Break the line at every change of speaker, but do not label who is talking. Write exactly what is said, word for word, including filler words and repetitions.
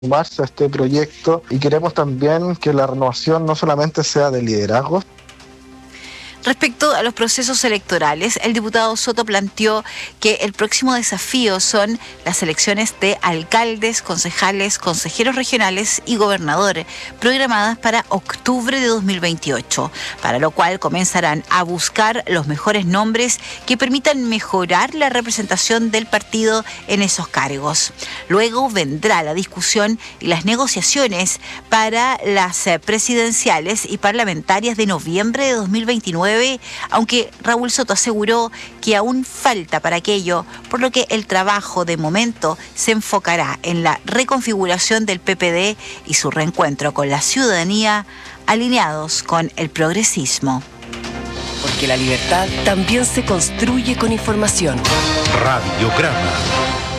sumarse a este proyecto y queremos también que la renovación no solamente sea de liderazgos.
Respecto a los procesos electorales, el diputado Soto planteó que el próximo desafío son las elecciones de alcaldes, concejales, consejeros regionales y gobernadores, programadas para octubre de dos mil veintiocho, para lo cual comenzarán a buscar los mejores nombres que permitan mejorar la representación del partido en esos cargos. Luego vendrá la discusión y las negociaciones para las presidenciales y parlamentarias de noviembre de dos mil veintinueve, aunque Raúl Soto aseguró que aún falta para aquello, por lo que el trabajo de momento se enfocará en la reconfiguración del P P D y su reencuentro con la ciudadanía, alineados con el progresismo.
Porque la libertad también se construye con información.
Radiograma.